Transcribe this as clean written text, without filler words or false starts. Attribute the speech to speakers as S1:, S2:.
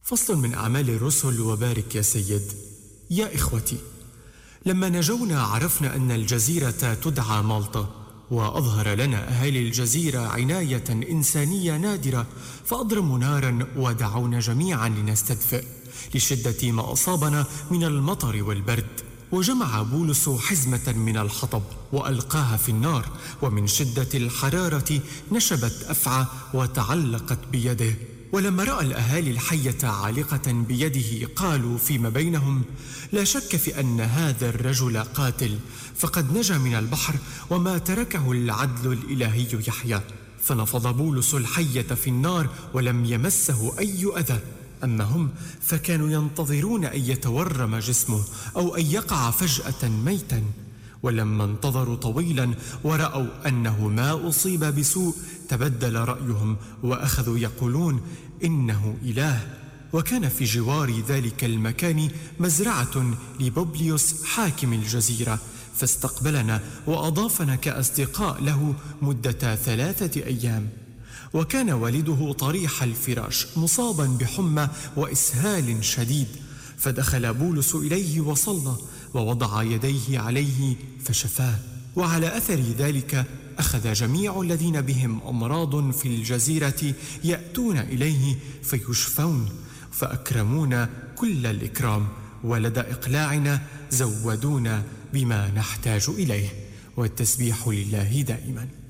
S1: فصل من أعمال الرسل وبارك يا سيد. يا إخوتي، لما نجونا عرفنا أن الجزيرة تدعى مالطا، وأظهر لنا أهالي الجزيرة عناية إنسانية نادرة، فأضرموا نارا ودعونا جميعا لنستدفئ لشدة ما أصابنا من المطر والبرد. وجمع بولس حزمة من الحطب وألقاها في النار، ومن شدة الحرارة نشبت أفعى وتعلقت بيده. ولما رأى الأهالي الحية عالقة بيده قالوا فيما بينهم: لا شك في أن هذا الرجل قاتل، فقد نجا من البحر وما تركه العدل الإلهي يحيى. فنفض بولس الحية في النار ولم يمسه أي أذى. أما هم فكانوا ينتظرون أن يتورم جسمه أو أن يقع فجأة ميتا. ولما انتظروا طويلا ورأوا أنه ما أصيب بسوء، تبدل رأيهم وأخذوا يقولون إنه إله. وكان في جوار ذلك المكان مزرعة لبوبليوس حاكم الجزيرة، فاستقبلنا وأضافنا كأصدقاء له مدة 3 أيام. وكان والده طريح الفراش مصابا بحمى وإسهال شديد، فدخل بولس إليه وصلى ووضع يديه عليه فشفاه. وعلى أثر ذلك أخذ جميع الذين بهم أمراض في الجزيرة يأتون إليه فيشفون، فأكرمونا كل الإكرام، ولدى إقلاعنا زودونا بما نحتاج إليه، والتسبيح لله دائما.